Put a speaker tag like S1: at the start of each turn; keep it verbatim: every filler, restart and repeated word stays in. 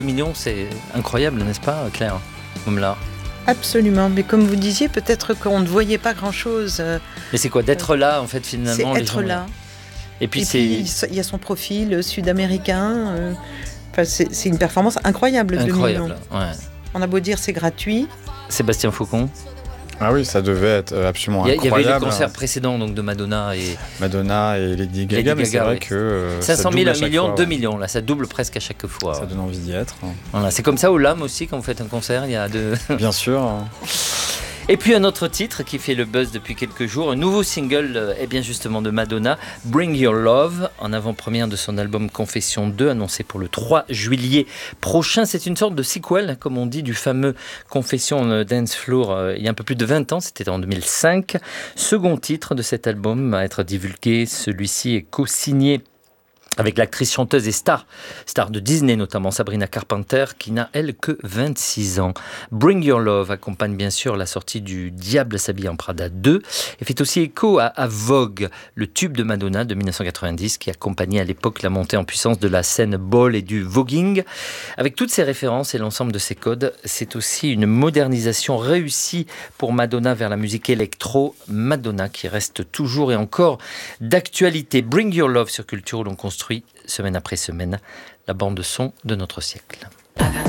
S1: Millions, c'est incroyable, n'est-ce pas, Claire Moumla?
S2: Absolument, mais comme vous disiez, peut-être qu'on ne voyait pas grand-chose. euh,
S1: Mais c'est quoi, d'être là, en fait,
S2: C'est
S1: finalement les
S2: être
S1: gens-
S2: là.
S1: Et puis
S2: Et
S1: c'est
S2: puis, il y a son profil euh, sud-américain. euh, Enfin, c'est c'est une performance incroyable, deux
S1: incroyable.
S2: millions.
S1: Ouais.
S2: On a beau dire c'est gratuit.
S1: Sébastien Faucon.
S3: Ah oui, ça devait être euh, absolument
S1: Il y, a- il y avait
S3: incroyable.
S1: les concerts précédents donc de Madonna et
S3: Madonna et Lady Gaga,
S1: Lady
S3: mais c'est
S1: Gaga,
S3: vrai
S1: oui.
S3: que euh, ça
S1: cinq cent
S3: double
S1: mille,
S3: à
S1: un
S3: chaque
S1: million,
S3: fois,
S1: deux
S3: ouais.
S1: millions. Là, ça double presque à chaque fois.
S3: Ça donne envie d'y être.
S1: Voilà, c'est comme ça au L A M aussi quand vous faites un concert. Il y a deux.
S3: Bien sûr.
S1: Et puis un autre titre qui fait le buzz depuis quelques jours, un nouveau single, euh, eh bien justement de Madonna, Bring Your Love, en avant-première de son album Confession deux, annoncé pour le trois juillet prochain. C'est une sorte de sequel, comme on dit, du fameux Confession on a Dance Floor euh, il y a un peu plus de vingt ans, c'était en deux mille cinq. Second titre de cet album à être divulgué, celui-ci est co-signé avec l'actrice, chanteuse et star, star de Disney notamment, Sabrina Carpenter, qui n'a, elle, que vingt-six ans. Bring Your Love accompagne bien sûr la sortie du Diable s'habille en Prada deux et fait aussi écho à, à Vogue, le tube de Madonna de dix-neuf cent quatre-vingt-dix qui accompagnait à l'époque la montée en puissance de la scène ball et du voguing. Avec toutes ces références et l'ensemble de ces codes, c'est aussi une modernisation réussie pour Madonna vers la musique électro. Madonna qui reste toujours et encore d'actualité. Bring Your Love sur Culture où l'on construit semaine après semaine la bande son de notre siècle.